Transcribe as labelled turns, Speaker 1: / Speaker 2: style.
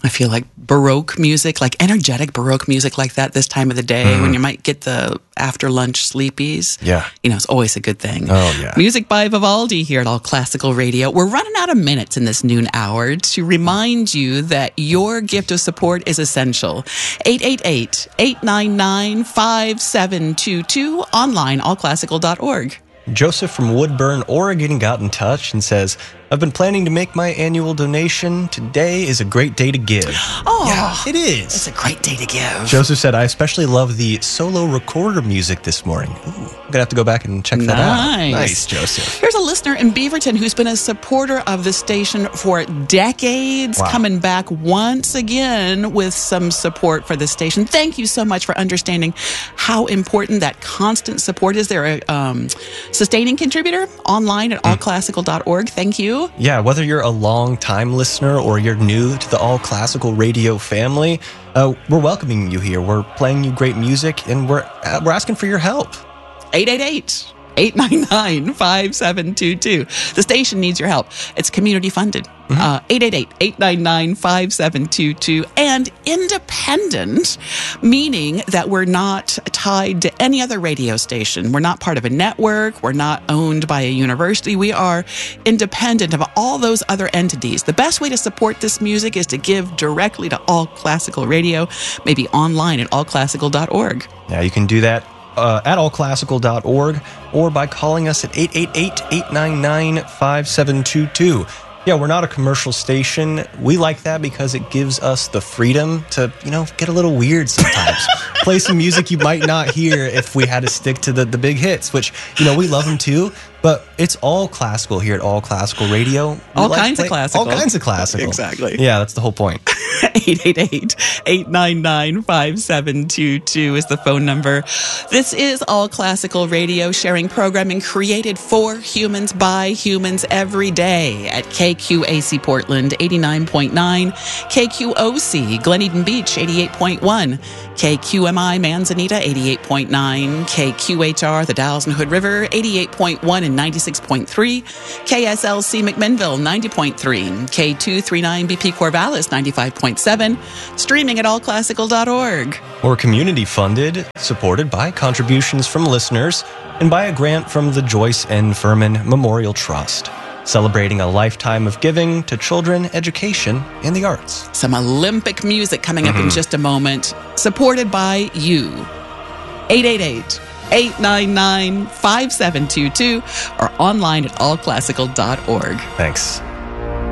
Speaker 1: I feel like Baroque music, like energetic Baroque music like that this time of the day when you might get the after lunch sleepies.
Speaker 2: Yeah.
Speaker 1: You know, it's always a good thing.
Speaker 2: Oh, yeah.
Speaker 1: Music by Vivaldi here at All Classical Radio. We're running out of minutes in this noon hour to remind you that your gift of support is essential. 888-899-5722, online, allclassical.org.
Speaker 2: Joseph from Woodburn, Oregon got in touch and says, I've been planning to make my annual donation. Today is a great day to give.
Speaker 1: Oh,
Speaker 2: yeah, it is.
Speaker 1: It's a great day to give.
Speaker 2: Joseph said, I especially love the solo recorder music this morning. Ooh, I'm going to have to go back and check that out. Nice, Joseph.
Speaker 1: Here's a listener in Beaverton who's been a supporter of the station for decades, coming back once again with some support for the station. Thank you so much for understanding how important that constant support is. They're a sustaining contributor online at allclassical.org. Thank you.
Speaker 2: Yeah, whether you're a long-time listener or you're new to the All Classical Radio family, we're welcoming you here. We're playing you great music, and we're asking for your help.
Speaker 1: 888-899-5722. The station needs your help. It's community funded. 888-899-5722. And independent, meaning that we're not tied to any other radio station. We're not part of a network. We're not owned by a university. We are independent of all those other entities. The best way to support this music is to give directly to All Classical Radio, maybe online at allclassical.org.
Speaker 2: Yeah, you can do that at allclassical.org or by calling us at 888-899-5722. Yeah, we're not a commercial station. We like that because it gives us the freedom to, get a little weird sometimes. Play some music you might not hear if we had to stick to the big hits, which, we love them too. But it's all classical here at All Classical Radio.
Speaker 1: All kinds of classical.
Speaker 2: All kinds of classical.
Speaker 1: Exactly.
Speaker 2: Yeah, that's the whole point.
Speaker 1: 888-899-5722 is the phone number. This is All Classical Radio, sharing programming created for humans by humans every day at KQAC Portland 89.9, KQOC Glen Eden Beach 88.1, KQMI Manzanita 88.9, KQHR the Dalles and Hood River 88.1 and 96.3, KSLC McMinnville 90.3, K239BP Corvallis 95.7, streaming at allclassical.org.
Speaker 2: Or community funded, supported by contributions from listeners and by a grant from the Joyce N. Furman Memorial Trust, celebrating a lifetime of giving to children, education, and the arts.
Speaker 1: Some Olympic music coming up in just a moment, supported by you. 888-899-5722 or online at allclassical.org.
Speaker 2: Thanks.